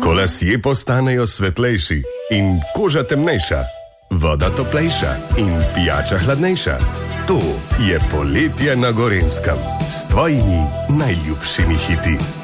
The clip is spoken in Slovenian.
Ko lasje postanejo svetlejši in koža temnejša, voda toplejša in pijača hladnejša. To je poletje na Gorenjskem s tvojimi najljubšimi hiti.